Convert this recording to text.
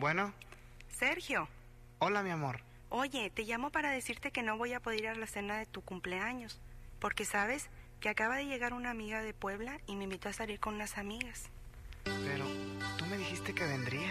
Bueno, Sergio, hola mi amor. oye, te llamo para decirte que no voy a poder ir a la cena de tu cumpleaños, porque sabes que acaba de llegar una amiga de Puebla y me invitó a salir con unas amigas. Pero tú me dijiste que vendrías.